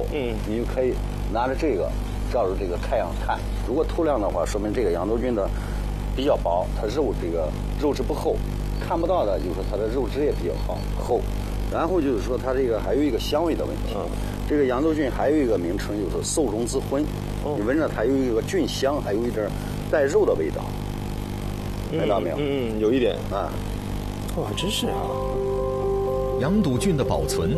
你就可以拿着这个照着这个太阳看。如果透亮的话，说明这个羊肚菌的比较薄，它肉质不厚。看不到的就是它的肉质也比较厚。然后就是说它这个还有一个香味的问题。这个羊肚菌还有一个名称就是嗖中之荤，你闻着它有一个菌香，还有一点带肉的味道，闻到没有？ 有一点啊。 哇，真是啊！ 羊肚菌的保存，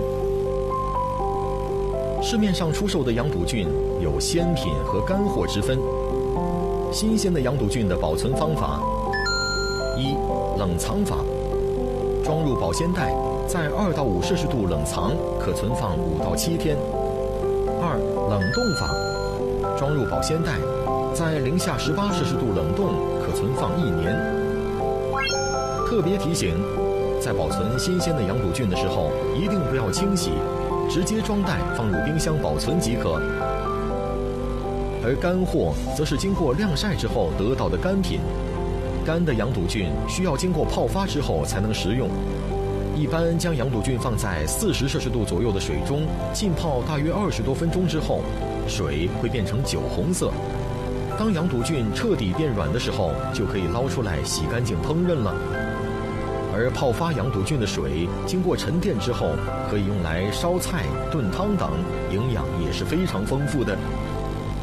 市面上出售的羊肚菌有鲜品和干货之分。新鲜的羊肚菌的保存方法：一、冷藏法，装入保鲜袋，在2到5摄氏度冷藏，可存放5到7天。二、冷冻法，装入保鲜袋，在零下18摄氏度冷冻，可存放1年。特别提醒，在保存新鲜的羊肚菌的时候，一定不要清洗，直接装袋放入冰箱保存即可。而干货则是经过晾晒之后得到的干品，干的羊肚菌需要经过泡发之后才能食用。一般将羊肚菌放在40摄氏度左右的水中浸泡大约20多分钟之后，水会变成酒红色。当羊肚菌彻底变软的时候，就可以捞出来洗干净烹饪了。而泡发羊肚菌的水经过沉淀之后，可以用来烧菜、炖汤等，营养也是非常丰富的。